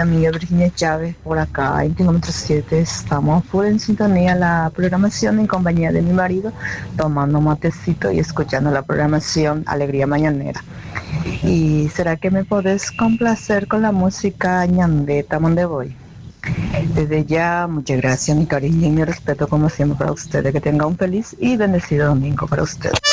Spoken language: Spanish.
amiga Virginia Chávez por acá en kilómetro 7. Estamos full en sintonía la programación en compañía de mi marido, tomando matecito y escuchando la programación Alegría Mañanera. ¿Y será que me podés complacer con la música ñandeta donde voy? Desde ya, muchas gracias, mi cariño y mi respeto como siempre para ustedes. Que tenga un feliz y bendecido domingo para ustedes.